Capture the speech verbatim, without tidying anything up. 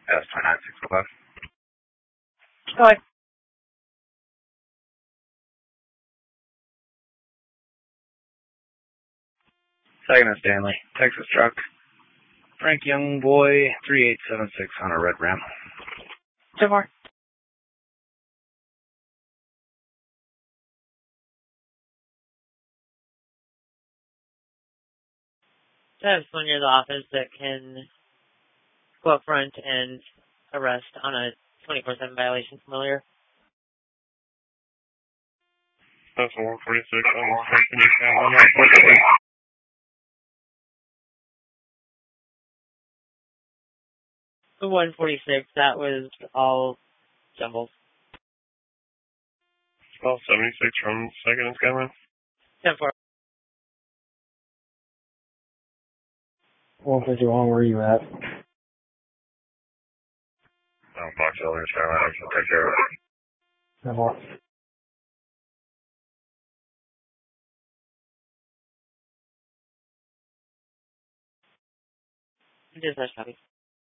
S two nine six five. Go ahead. Second is Stanley, Texas truck. Frank Youngboy, three eight seven six on a red Ram. Two more. I have someone near the office that can go up front and arrest on a twenty-four seven violation from earlier. That's one forty-six. I'm taking you down on that quickly. The one forty-six, that was all jumbled. Well, seventy-six from second is coming. ten four. one fifty-one, where are you at? Oh, Box Elder, Skyline, I'll take care of it. ten four. Just nice copy.